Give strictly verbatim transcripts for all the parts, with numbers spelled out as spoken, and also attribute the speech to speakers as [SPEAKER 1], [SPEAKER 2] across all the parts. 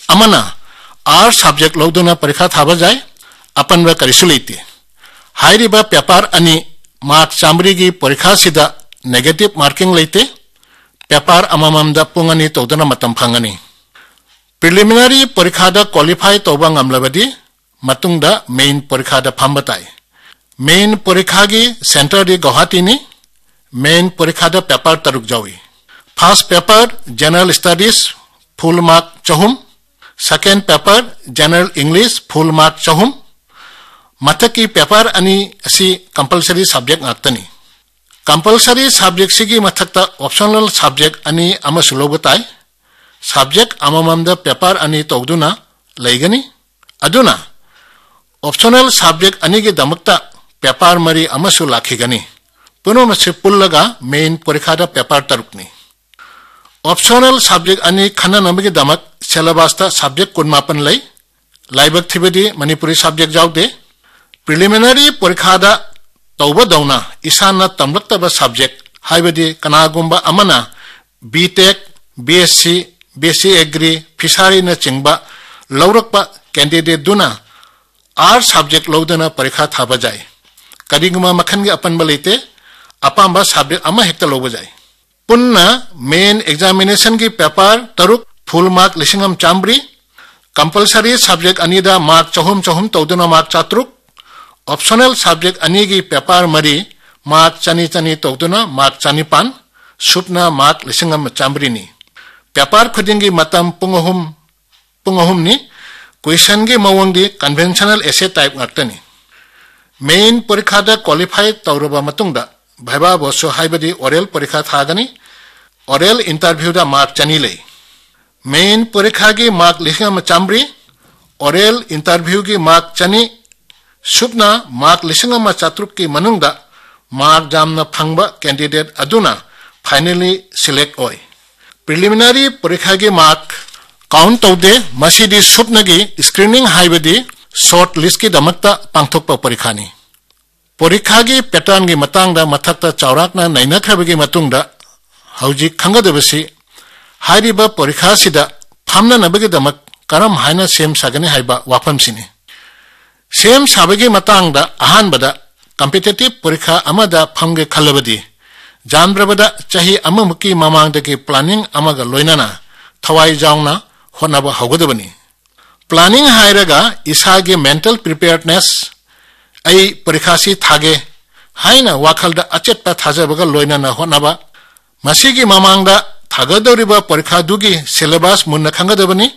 [SPEAKER 1] Amna are subject लौदुना परीक्षा थाबा जाय अपनबा करिसु लेते हाइरिबा पेपर अनि मार्क चामरी की परीक्षा सिदा नेगेटिव मार्किंग लेते पेपर अमममदा पुंगनी तौदना मतम फंगनी प्रिलिमिनरी परीक्षा क्वालिफाई तौबा ngamlabadi matungda main परीक्षा फंबताई मेन परीक्षा की सेंटर दी गुवाहाटी नि मेन परीक्षा paper तरुक Xavi first paper general studies full mark चहुम second paper general English full mark चहुम मथकी paper अनि असि compulsory subject ngakतनी compulsory subject सिगी मथकता optional subject अनि अमसु लोबताई सब्जेक्ट अमममदा पेपर अनि तौदुना लैगनी अदुना ऑप्शनल सब्जेक्ट अनि के दमकता पेपर मरी अमसु लाखिगनी पुनमसे पुल्लगा मेन परीक्षा पेपर तरुकनी ऑप्शनल सब्जेक्ट अनि खना नमगे दमक सिलेबस सब्जेक्ट कुनमापन लै लाइबक थिबदी मणिपुरी सब्जेक्ट जाउदे प्रिलिमिनरी परीक्षा तौब दौना इसाना तमलक्तब सब्जेक्ट हाइबदी कनागुंबा अमना BTech BSc BSc agree fishery न चिंगबा लौरकपा कैंडिडेट दुना आर सब्जेक्ट लौदना परीक्षा थाबा जाय करिगुमा मखन के अपन बलेते अपांबा सब्जेक्ट अमा हेक्ता लोबा जाय पुन्ना मेन एग्जामिनेशन की paper तरुक full mark लिसिंगम चामब्री compulsory subject अनिदा mark चहुम चहुम तौदना mark चात्रुक optional subject अनि की पेपर मरी मार्क चनी चनी तौदना मार्क चनीपान सुपना मार्क लिसिंगम चामब्रीनी पेपर खुदिंगी मतम पुंगहुम पुंगहुमनी क्वेश्चन की मवंगी कन्वेंशनल एसे टाइप ngakतनी मेन परीक्षा क्वालिफाई तौरबा मतुंगदा भाइबा बसो हाइबदी ओरल परीक्षा थागनी ओरल इंटरव्यू दा मार्क चनी ले मेन परीक्षा की मार्क लिसिंगम चामब्री ओरल इंटरव्यू की मार्क चनी सुपना मार्क लिसिंगम चात्रुक की मनुंगदा मार्क जामना फंगबा कैंडिडेट अदुना फाइनली सिलेक्ट ओय प्रिलिमिनरी परीक्षा की मार्क काउंट तौदे मसीदी सुपनगी स्क्रीनिंग हाइबदी शॉर्ट लिस्ट की दमकता पांथोकपा परीक्षानी परीक्षा की पैटर्न की मतंगदा मथकता चौराकना नैनख्रबगी मतुंगदा हौजी खंगदबसी हाइरिबा परीक्षा सिदा फामना नबगी दमक करम हाइना सेम सागनी हाइबा वाफमसिनी सेम साबगी मतंगदा अहानबदा कॉम्पिटिटिव परीक्षा अमदा फंगे खलबदी जानब्रबदा चाही अममुकी ममांगदगी प्लानिंग अमगा लोइनाना थवाई जाउना होनाबा हौगदबनी प्लानिंग हाइरगा इसागे मेंटल प्रिपेयर्डनेस आई परीक्षासी थागे हाइना वाखलदा अचेतपा थाजबगा लोइनाना होनाबा मसीगी ममांगदा थागदौरिबा परीक्षा दुगी सिलेबस मुन्ना खंगदबनी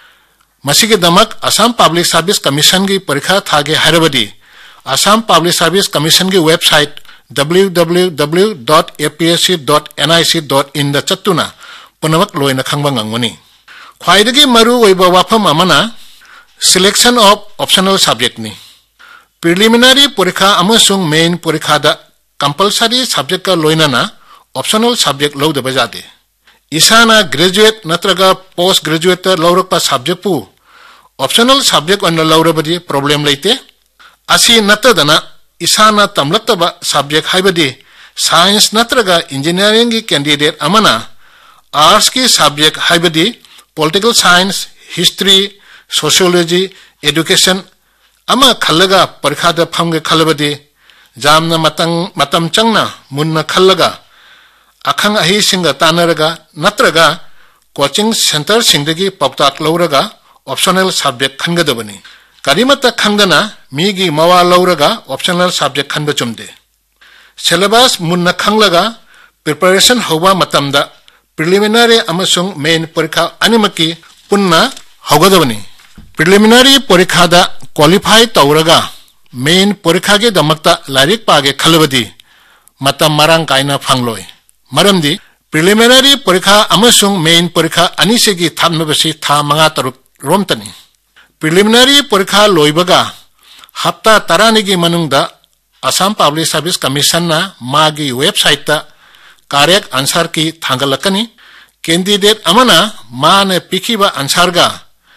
[SPEAKER 1] मसीगे दमक असम पब्लिक सर्विस कमीशन की परीक्षा थागे हाइरबदी असम पब्लिक सर्विस कमीशन की website W W W dot A P S C dot N I C dot in दा चत्तुना पुनमक लोइना खंगबा ngangmani ख्वाइदगी Maru ओइबा वाफम Amna selection of optional subject नि preliminary परीक्षा अमसुंग main परीक्षा दा compulsory subject का लोइनाना optional subject लौदबा जादे इसाना graduate नत्रगा post graduate लौरकपा subject पु optional subject अन लौरबदी problem लेते असि नतदना इसाना तमलक्तबा subject हाइबदी science नत्रगा engineering की कैंडिडेट अमना आर्ट्स की subject हाइबदी political science history sociology education अमा खल्लगा परीक्षा दा फंगे खलबदी जामना मतंग मतम चंगना मुन्ना खल्लगा अखंग अहि सिंगा तानरगा नत्रगा coaching centre सिंगदगी पक्ताक लौरगा optional subject खनगदबनी करिमता खंगना मीगी मवा लौरगा optional subject खनब चुमदे syllabus Munna खंगलगा preparation होबा मतमदा प्रिलिमिनरी अमसुंग मेन परीक्षा अनिमकी पुन्ना हौगदबनी प्रिलिमिनरी परीक्षा दा क्वालिफाई तौरगा मेन परीक्षा के दमकता लारिक पागे खलबदी मतम मरांग कायना फंगलोय मरमदी प्रिलिमिनरी परीक्षा अमसुंग मेन परीक्षा अनिसेगी थामनबसी था मंगा तरुक रोमतनी प्रिलिमिनरी परीक्षा लोइबगा हप्ता तरानिगी मनुंगदा असम पब्लिक सर्विस कमीशन ना मागी वेबसाइट ता करेक्ट आंसर की थांगलकनी कैंडिडेट अमना माने पिखिबा आंसर गा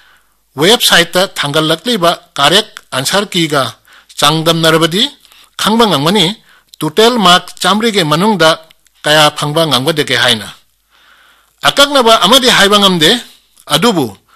[SPEAKER 1] वेबसाइट ता थांगलकलिबा correct answer कीगा चांगदम नरबदी खंगबा ngangmani total mark Chamari के मनुंगदा कया फंगबा ngangबदेगे हाइना अककनबा अमदि हाइबा ngamde अदुबु